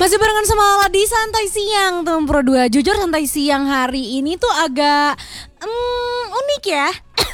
Masih barengan sama Lala di Santai Siang teman Pro 2. Jujur santai siang hari ini tuh agak unik ya.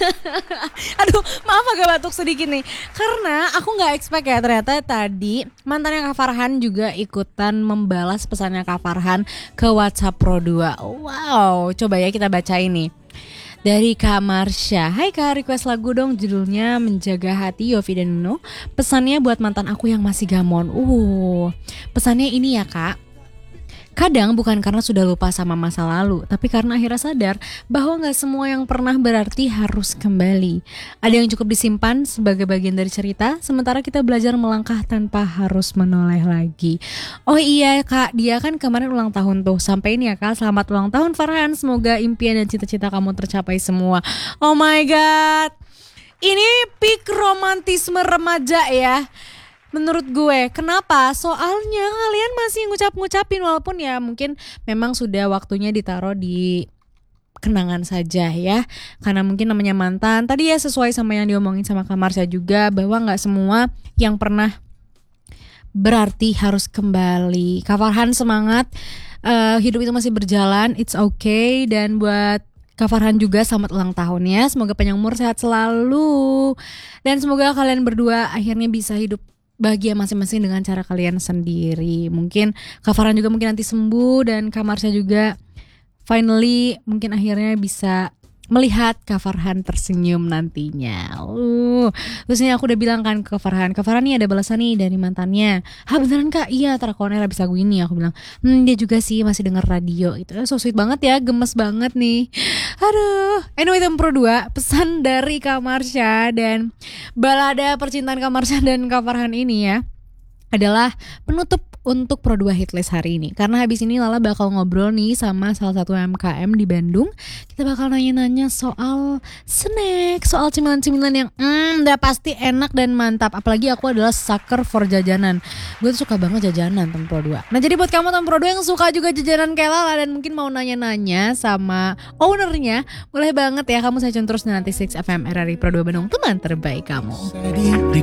Aduh maaf agak batuk sedikit nih. Karena aku gak expect ya, ternyata tadi mantannya Kak Farhan juga ikutan membalas pesannya Kak Farhan ke WhatsApp Pro 2. Wow, coba ya kita baca ini. Dari Kak Marsha, hai Kak, request lagu dong, judulnya Menjaga Hati Yovie dan Nuno. Pesannya buat mantan aku yang masih gamon. Pesannya ini ya Kak. Kadang bukan karena sudah lupa sama masa lalu, tapi karena akhirnya sadar bahwa gak semua yang pernah berarti harus kembali. Ada yang cukup disimpan sebagai bagian dari cerita, sementara kita belajar melangkah tanpa harus menoleh lagi. Oh iya Kak, dia kan kemarin ulang tahun tuh. Sampai ini ya Kak, selamat ulang tahun Farhan. Semoga impian dan cita-cita kamu tercapai semua. Oh my god, ini peak romantisme remaja ya menurut gue. Kenapa? Soalnya kalian masih ngucapin walaupun ya mungkin memang sudah waktunya ditaruh di kenangan saja ya. Karena mungkin namanya mantan. Tadi ya sesuai sama yang diomongin sama Kak Marsha juga, bahwa gak semua yang pernah berarti harus kembali. Kak Farhan semangat, hidup itu masih berjalan, it's okay. Dan buat Kak Farhan juga selamat ulang tahun ya. Semoga panjang umur, sehat selalu. Dan semoga kalian berdua akhirnya bisa hidup bahagia masing-masing dengan cara kalian sendiri. Mungkin Kak Farhan juga mungkin nanti sembuh, dan Kak Marsha juga finally mungkin akhirnya bisa melihat Kak Farhan tersenyum nantinya. Terus ini aku udah bilang kan ke Kak Farhan nih ada balasan nih dari mantannya. Beneran Kak? Iya, terakoner habis lagu ini. Aku bilang, dia juga sih masih denger radio. Itu so sweet banget ya, gemes banget nih. Aduh. Anyway, teman Pro 2, pesan dari Kak Marsha dan balada percintaan Kak Marsha dan Kak Farhan ini ya adalah penutup untuk Pro 2 Hitlist hari ini. Karena habis ini Lala bakal ngobrol nih sama salah satu UMKM di Bandung. Kita bakal nanya-nanya soal snack, soal cemilan-cemilan yang udah pasti enak dan mantap. Apalagi aku adalah sucker for jajanan. Gue tuh suka banget jajanan teman Pro 2. Nah jadi buat kamu teman Pro 2 yang suka juga jajanan kayak Lala dan mungkin mau nanya-nanya sama ownernya, boleh banget ya kamu saya terus nanti 6 FM RRI Pro 2 Bandung, teman terbaik kamu.